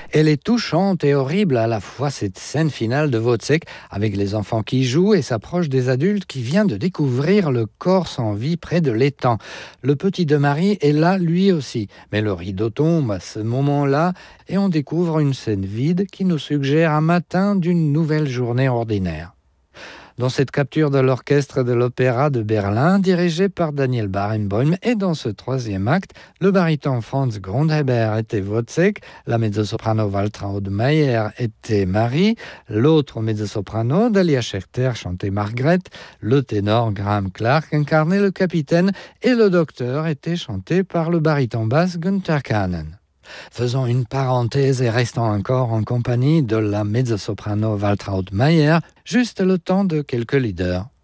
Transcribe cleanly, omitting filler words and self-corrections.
Elle est touchante et horrible à la fois, cette scène finale de Wozzeck, avec les enfants qui jouent et s'approche des adultes qui vient de découvrir le corps sans vie près de l'étang. Le petit de Marie est là lui aussi, mais le rideau tombe à ce moment-là et on découvre une scène vide qui nous suggère un matin d'une nouvelle journée ordinaire. Dans cette capture de l'orchestre de l'Opéra de Berlin, dirigé par Daniel Barenboim, et dans ce troisième acte, le baryton Franz Grundheber était Wozzeck, la mezzo-soprano Waltraud Mayer était Marie, l'autre mezzo-soprano, Dahlia Schechter, chantait Margrethe, le ténor Graham Clark incarnait le capitaine et le docteur était chanté par le baryton basse Günther Kahnen. Faisons une parenthèse et restons encore en compagnie de la mezzo-soprano Waltraud Mayer, juste le temps de quelques leaders.